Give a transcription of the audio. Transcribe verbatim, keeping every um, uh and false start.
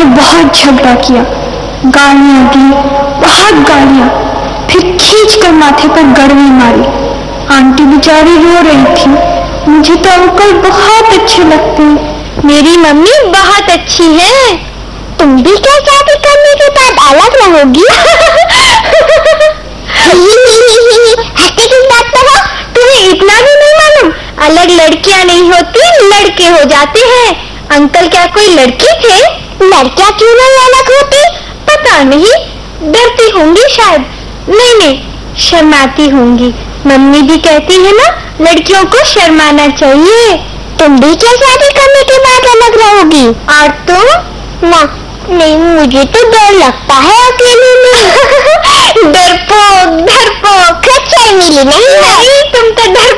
ने बहुत झगड़ा किया, गालियां दी, बहुत गालियां, फिर खींच कर माथे पर गड़वी मारी। आंटी बेचारी रो रही थी। मुझे तो अंकल बहुत अच्छे लगते हैं। मेरी मम्मी बहुत अच्छी है। तुम भी क्या शादी करने के बाद अलग रहोगी? हंसते किस बात पर हो? तुम्हें इतना भी नहीं मालूम? अलग लड़कियां नहीं होती, लड़के हो जाते हैं। अंकल क्या कोई लड़की थे? लड़कियां क्यों नहीं अलग होती? पता नहीं, डरती होंगी शायद। नहीं नहीं, शर्माती होंगी। मम्मी भी कहती है ना, लड़कियों को शर्माना चाहिए। तुम भी क्या शादी करने के बाद अलग रहोगी? और तुम? ना, नहीं, मुझे तो डर लगता है अकेले में। डरपोक, डरपोक, मिली नहीं है। तुम तो डर